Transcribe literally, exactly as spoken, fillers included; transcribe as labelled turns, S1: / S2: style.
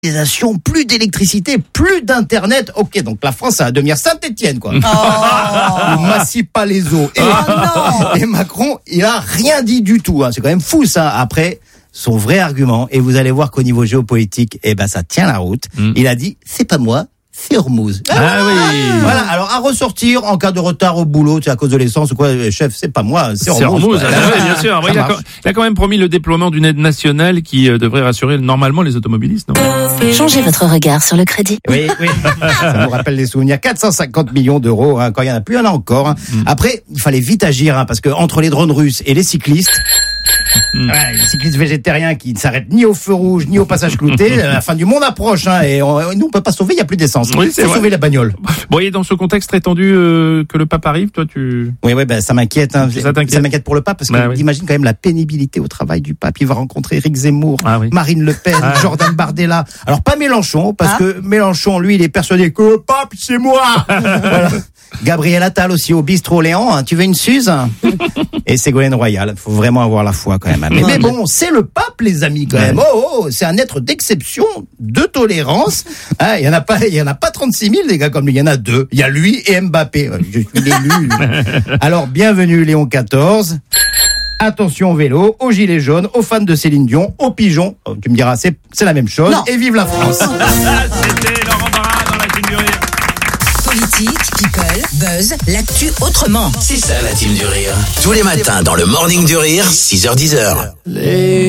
S1: plus d'électricité, plus d'internet. Ok, donc la France, ça va devenir Saint-Étienne, quoi.
S2: Oh.
S1: Le Massy Palaiseau. Et,
S2: Oh
S1: et Macron, il a rien dit du tout. Hein. C'est quand même fou, ça. Après, son vrai argument, et vous allez voir qu'au niveau géopolitique, eh ben, ça tient la route. Mm. Il a dit, c'est pas moi. C'est Hormuz.
S3: Ah, ah oui.
S1: Voilà. Alors à ressortir en cas de retard au boulot, tu sais, à cause de l'essence ou quoi, chef, c'est pas moi, c'est Hormuz.
S3: C'est Hormuz. Ah, oui, bien sûr. Il a, il a quand même promis le déploiement d'une aide nationale qui euh, devrait rassurer normalement les automobilistes, non?
S4: Changez votre regard sur le crédit.
S1: Oui, oui. Ça vous rappelle les souvenirs. quatre cent cinquante millions d'euros. Hein, quand il y en a plus, il y en a encore. Hein. Mm. Après, il fallait vite agir, hein, parce que entre les drones russes et les cyclistes. Mmh. Ouais, les cyclistes végétariens qui ne s'arrêtent ni au feu rouge ni au passage clouté, la fin du monde approche, hein, et on, nous on peut pas sauver, il y a plus d'essence.
S3: Oui, c'est
S1: faut
S3: vrai.
S1: Sauver la bagnole.
S3: Bon, et dans ce contexte très tendu euh, que le pape arrive, toi tu.
S1: Oui, oui, ben ça m'inquiète. Hein.
S3: Ça t'inquiète.
S1: Ça m'inquiète pour le pape parce que bah, oui. Imagine quand même la pénibilité au travail du pape. Il va rencontrer Éric Zemmour, ah, oui. Marine Le Pen, ah, Jordan Bardella. Alors pas Mélenchon, parce ah. que Mélenchon, lui, il est persuadé que le pape c'est moi. Voilà. Gabriel Attal aussi au bistrot Léon. Hein. Tu veux une Suze? Et Ségolène Royal. Faut vraiment avoir la foi quand même. Mais, mais bon, c'est le pape, les amis, quand même. Oh, oh, c'est un être d'exception, de tolérance. Hein, il y en a pas, il y en a pas trente-six mille, les gars, comme lui. Il y en a deux. Il y a lui et Mbappé. Je suis l'élu. Alors, bienvenue, Léon quatorze. Attention au vélo, aux gilets jaunes, aux fans de Céline Dion, aux pigeons. Oh, tu me diras, c'est, c'est la même chose. Non. Et vive la France.
S3: C'était Laurent Barra dans la Team du Rire.
S2: Politique, people, buzz, l'actu autrement.
S5: C'est ça la Team du Rire. Tous les matins dans le Morning du Rire, six heures dix.
S1: Les...